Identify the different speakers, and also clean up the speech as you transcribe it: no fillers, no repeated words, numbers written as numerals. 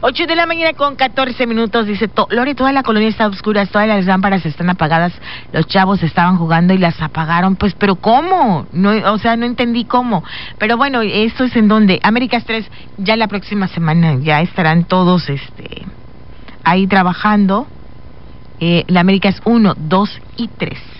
Speaker 1: 8 de la mañana con 14 minutos, dice Lore, toda la colonia está a oscuras, todas las lámparas están apagadas, los chavos estaban jugando y las apagaron, pues, pero ¿cómo? No, o sea, no entendí cómo. Pero bueno, esto es en donde Américas 3, ya la próxima semana ya estarán todos ahí trabajando. La Américas 1, 2 y 3.